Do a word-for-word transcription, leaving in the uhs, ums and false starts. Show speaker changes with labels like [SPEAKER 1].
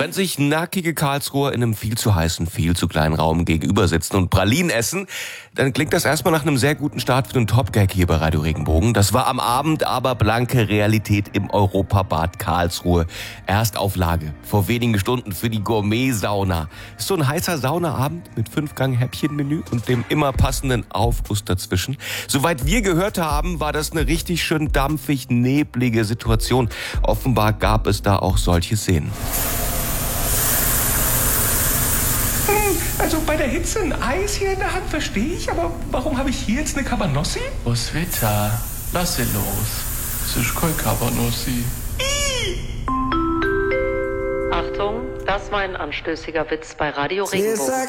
[SPEAKER 1] Wenn sich nackige Karlsruher in einem viel zu heißen, viel zu kleinen Raum gegenüber sitzen und Pralinen essen, dann klingt das erstmal nach einem sehr guten Start für den Top-Gag hier bei Radio Regenbogen. Das war am Abend aber blanke Realität im Europabad Karlsruhe. Erstauflage vor wenigen Stunden für die Gourmet-Sauna. Ist so ein heißer Saunaabend mit Fünf-Gang-Häppchen-Menü und dem immer passenden Aufguss dazwischen. Soweit wir gehört haben, war das eine richtig schön dampfig, neblige Situation. Offenbar gab es da auch solche Szenen.
[SPEAKER 2] Also bei der Hitze ein Eis hier in der Hand verstehe ich, aber warum habe ich hier jetzt eine Cabanossi?
[SPEAKER 3] Roswitha, lass sie los. Es ist kein Cabanossi.
[SPEAKER 4] Achtung, das war ein anstößiger Witz bei Radio Regenbogen.